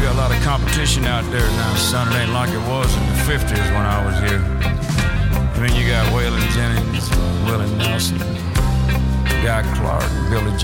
got a lot of competition out there now, son. It ain't like it was in the 50s when I was here. I mean, you got Waylon Jennings, Willie Nelson, Guy Clark, Billy